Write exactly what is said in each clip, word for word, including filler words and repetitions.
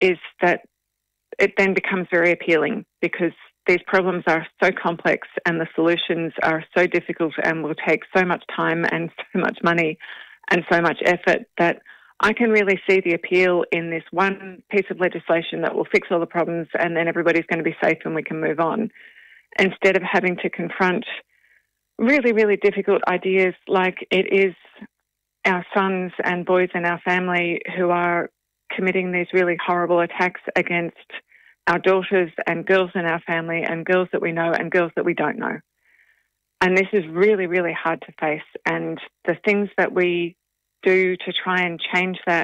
is that it then becomes very appealing because these problems are so complex and the solutions are so difficult and will take so much time and so much money and so much effort that I can really see the appeal in this one piece of legislation that will fix all the problems and then everybody's going to be safe and we can move on, instead of having to confront really, really difficult ideas like it is our sons and boys in our family who are committing these really horrible attacks against our daughters and girls in our family and girls that we know and girls that we don't know. And this is really, really hard to face. And the things that we do to try and change that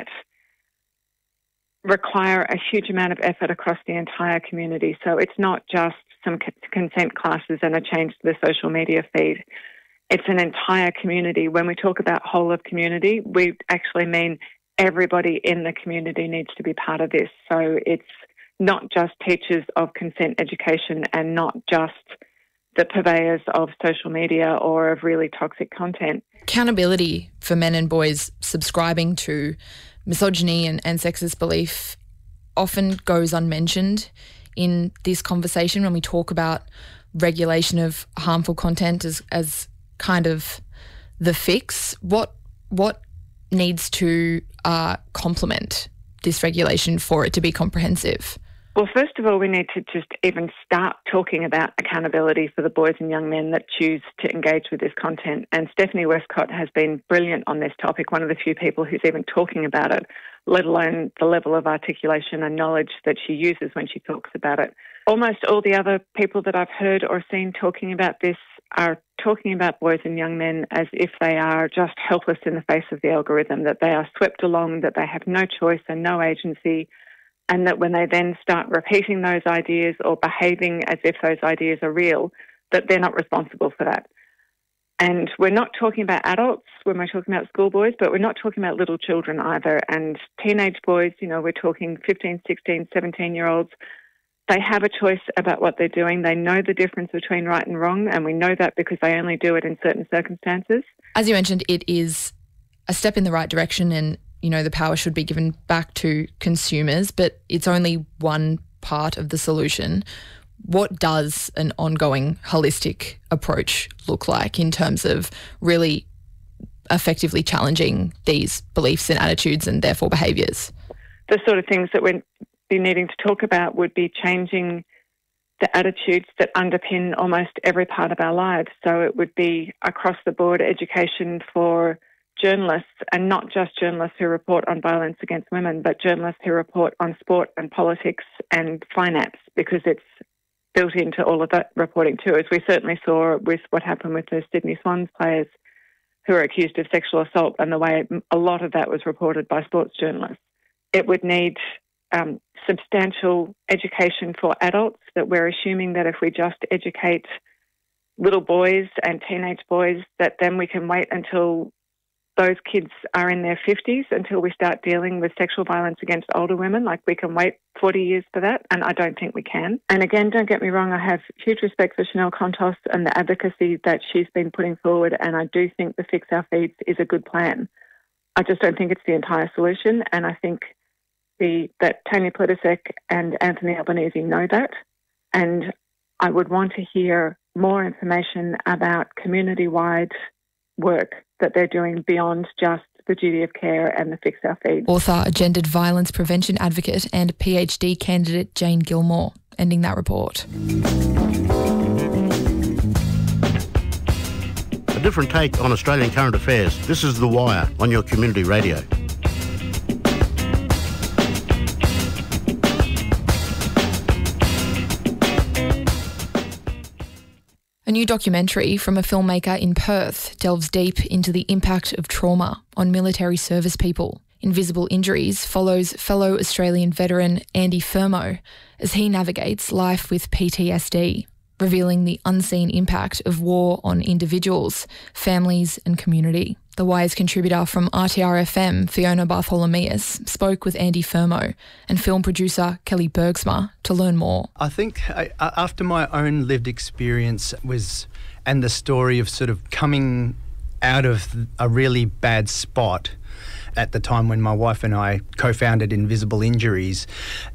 require a huge amount of effort across the entire community. So it's not just some consent classes and a change to the social media feed. It's an entire community. When we talk about whole of community, we actually mean everybody in the community needs to be part of this. So it's not just teachers of consent education and not just the purveyors of social media or of really toxic content. Accountability for men and boys subscribing to misogyny and, and sexist belief often goes unmentioned in this conversation when we talk about regulation of harmful content as, as kind of the fix. What, what needs to uh, complement this regulation for it to be comprehensive? Well, first of all, we need to just even start talking about accountability for the boys and young men that choose to engage with this content. And Stephanie Westcott has been brilliant on this topic, one of the few people who's even talking about it, let alone the level of articulation and knowledge that she uses when she talks about it. Almost all the other people that I've heard or seen talking about this are talking about boys and young men as if they are just helpless in the face of the algorithm, that they are swept along, that they have no choice and no agency, and that when they then start repeating those ideas or behaving as if those ideas are real, that they're not responsible for that. And we're not talking about adults when we're talking about schoolboys, but we're not talking about little children either. And teenage boys, you know, we're talking fifteen, sixteen, seventeen-year-olds. They have a choice about what they're doing. They know the difference between right and wrong, and we know that because they only do it in certain circumstances. As you mentioned, it is a step in the right direction and you know, the power should be given back to consumers, but it's only one part of the solution. What does an ongoing holistic approach look like in terms of really effectively challenging these beliefs and attitudes and therefore behaviours? The sort of things that we'd be needing to talk about would be changing the attitudes that underpin almost every part of our lives. So it would be across the board education for journalists, and not just journalists who report on violence against women, but journalists who report on sport and politics and finance, because it's built into all of that reporting too, as we certainly saw with what happened with the Sydney Swans players who are accused of sexual assault and the way a lot of that was reported by sports journalists. It would need um, substantial education for adults, that we're assuming that if we just educate little boys and teenage boys, that then we can wait until those kids are in their fifties until we start dealing with sexual violence against older women. Like, we can wait forty years for that, and I don't think we can. And again, don't get me wrong, I have huge respect for Chanel Contos and the advocacy that she's been putting forward, and I do think the Fix Our Feeds is a good plan. I just don't think it's the entire solution, and I think the that Tony Plibersek and Anthony Albanese know that, and I would want to hear more information about community-wide work that they're doing beyond just the duty of care and the Fix Our Feed. Author, a gendered violence prevention advocate and PhD candidate Jane Gilmore, ending that report. A different take on Australian current affairs. This is The Wire on your community radio. A new documentary from a filmmaker in Perth delves deep into the impact of trauma on military service people. Invisible Injuries follows fellow Australian veteran Andy Fermo as he navigates life with P T S D, revealing the unseen impact of war on individuals, families and community. The Wire's contributor from R T R F M, Fiona Bartholomeus, spoke with Andy Fermo and film producer Kelly Bergsma to learn more. I think I, after my own lived experience was, and the story of sort of coming out of a really bad spot at the time when my wife and I co-founded Invisible Injuries,